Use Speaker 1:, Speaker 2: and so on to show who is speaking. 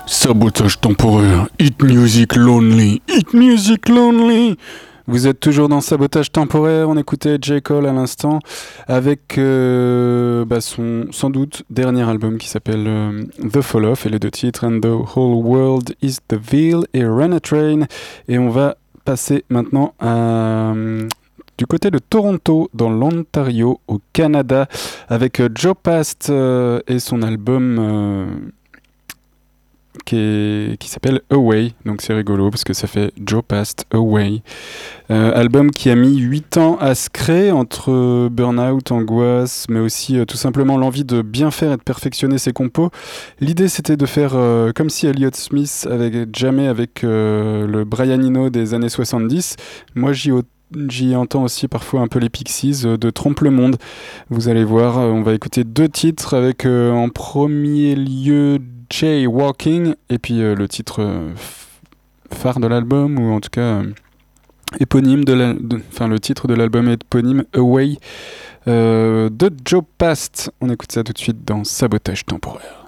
Speaker 1: Sabotage temporaire, Hit Music Lonely, Hit Music Lonely. Vous êtes toujours dans Sabotage temporaire, on écoutait J. Cole à l'instant avec son sans doute dernier album qui s'appelle The Fall Off et les deux titres And the Whole World is the Veil et Run a Train. Et on va passer maintenant du côté de Toronto, dans l'Ontario, au Canada, avec Joe Past et son album qui s'appelle Away. Donc c'est rigolo parce que ça fait Joe Past Away. Album qui a mis 8 ans à se créer entre burn-out, angoisse, mais aussi tout simplement l'envie de bien faire et de perfectionner ses compos. L'idée c'était de faire comme si Elliott Smith avait jamais avec le Brian Eno des années 70. Moi j'y entends aussi parfois un peu les Pixies de Trompe le Monde. Vous allez voir, on va écouter deux titres avec en premier lieu Jay Walking et puis le titre phare de l'album, ou en tout cas éponyme le titre de l'album est éponyme, Away de Joe Past. On écoute ça tout de suite dans Sabotage temporaire.